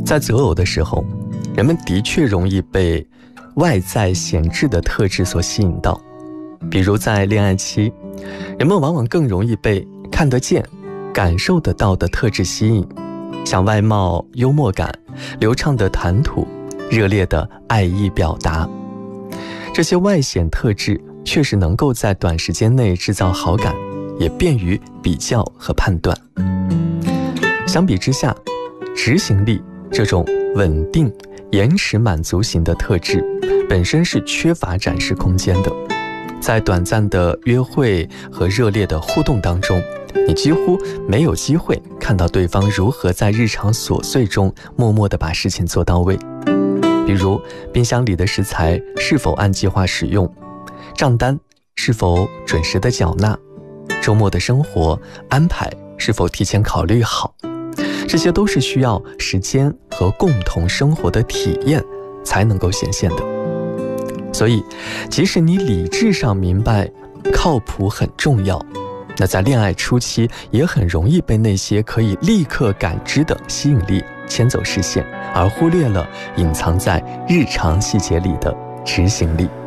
在择偶的时候，人们的确容易被外在显著的特质所吸引到。比如在恋爱期，人们往往更容易被看得见、感受得到的特质吸引，像外貌、幽默感、流畅的谈吐、热烈的爱意表达。这些外显特质确实能够在短时间内制造好感，也便于比较和判断。相比之下，执行力这种稳定、延迟满足型的特质本身是缺乏展示空间的。在短暂的约会和热烈的互动当中，你几乎没有机会看到对方如何在日常琐碎中默默地把事情做到位。比如冰箱里的食材是否按计划使用，账单是否准时的缴纳，周末的生活安排是否提前考虑好，这些都是需要时间和共同生活的体验才能够显现的。所以即使你理智上明白靠谱很重要，那在恋爱初期也很容易被那些可以立刻感知的吸引力牵走视线，而忽略了隐藏在日常细节里的执行力。